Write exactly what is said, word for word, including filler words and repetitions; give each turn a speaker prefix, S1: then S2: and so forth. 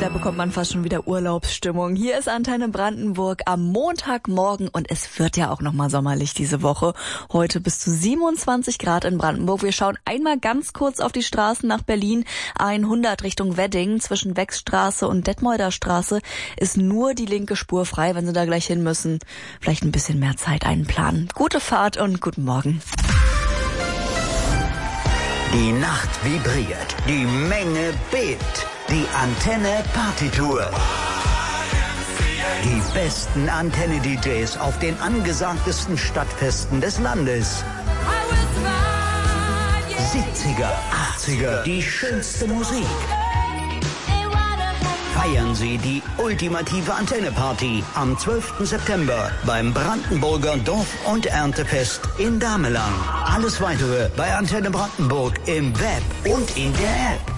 S1: Da bekommt man fast schon wieder Urlaubsstimmung. Hier ist Antenne Brandenburg am Montagmorgen und es wird ja auch nochmal sommerlich diese Woche. Heute bis zu siebenundzwanzig Grad in Brandenburg. Wir schauen einmal ganz kurz auf die Straßen nach Berlin. A hundert Richtung Wedding zwischen Wechsstraße und Detmolder Straße ist nur die linke Spur frei, wenn Sie da gleich hin müssen. Vielleicht ein bisschen mehr Zeit einplanen. Gute Fahrt und guten Morgen.
S2: Die Nacht vibriert, die Menge bebt. Die Antenne Partytour. Die besten Antenne-D Js auf den angesagtesten Stadtfesten des Landes. siebziger, achtziger, die schönste Musik. Feiern Sie die ultimative Antenne-Party am zwölften September beim Brandenburger Dorf- und Erntefest in Damelang. Alles Weitere bei Antenne Brandenburg im Web und in der App.